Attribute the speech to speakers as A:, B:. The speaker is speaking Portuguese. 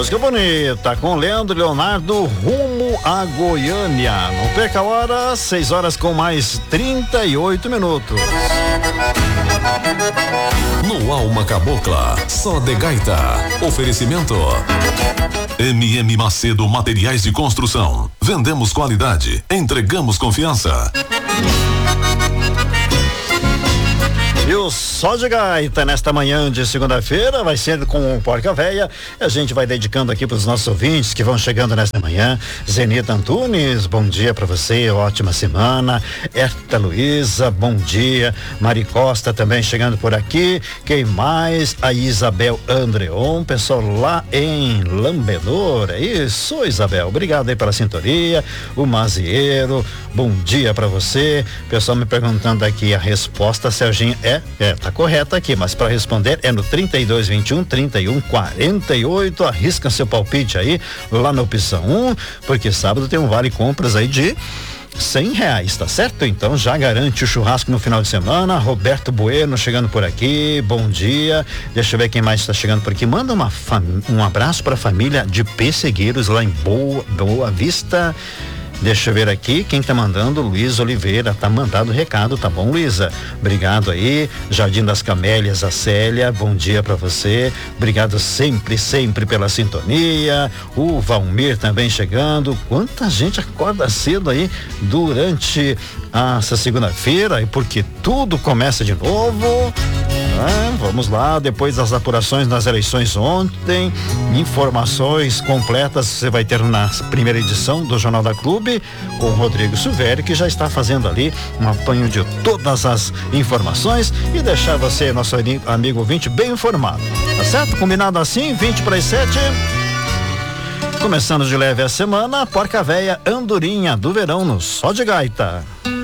A: Música bonita com Leandro e Leonardo, rumo a Goiânia. Não perca a hora, 6 horas com mais 38 minutos.
B: No Alma Cabocla, só de gaita. Oferecimento MM Macedo Materiais de Construção. Vendemos qualidade, entregamos confiança.
A: E o Só de Gaita nesta manhã de segunda-feira vai ser com o Porca Véia. A gente vai dedicando aqui para os nossos ouvintes que vão chegando nesta manhã. Zenita Antunes, bom dia para você, ótima semana. Herta Luiza, bom dia. Mari Costa também chegando por aqui. Quem mais? A Isabel Andreon, pessoal lá em Lambedor. É isso, Isabel, obrigado aí pela sintonia. O Mazieiro, bom dia para você. Pessoal me perguntando aqui a resposta, Serginho, tá correta aqui, mas para responder é no 3221-3148. Arrisca seu palpite aí lá na opção 1, porque sábado tem um vale compras aí de R$100, tá certo? Então já garante o churrasco no final de semana. Roberto Bueno chegando por aqui, bom dia. Deixa eu ver quem mais está chegando por aqui. Manda um abraço para a família de Pessegueiros lá em Boa Vista. Deixa eu ver aqui quem tá mandando. Luiz Oliveira, tá mandado o recado, tá bom, Luísa? Obrigado aí. Jardim das Camélias, a Célia, bom dia pra você. Obrigado sempre pela sintonia. O Valmir também chegando. Quanta gente acorda cedo aí durante essa segunda-feira, e porque tudo começa de novo. Vamos lá, depois das apurações nas eleições ontem, informações completas você vai ter na primeira edição do Jornal da Clube, com o Rodrigo Silvério, que já está fazendo ali um apanho de todas as informações e deixar você, nosso amigo ouvinte, bem informado. Tá certo? Combinado assim, 7:20. Começando de leve a semana, Porca Véia Andorinha do verão no Só de Gaita.